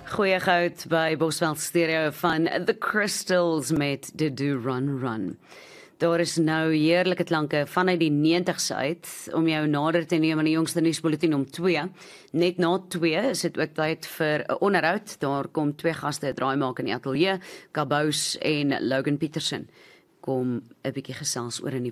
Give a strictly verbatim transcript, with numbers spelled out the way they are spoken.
Goeie goud by Bosveld Stereo van The Crystals met The Do Run Run. Daar is nou heerlike klanke vanuit die negentig's uit, om jou nader te neem aan die jongste nuusbulletin om twee. Net na twee is dit ook tyd vir 'n onderhoud. Daar kom twee gaste 'n draai maak in die ateljee, Kabous en Logan Peterson. Kom 'n bietjie gesels oor 'n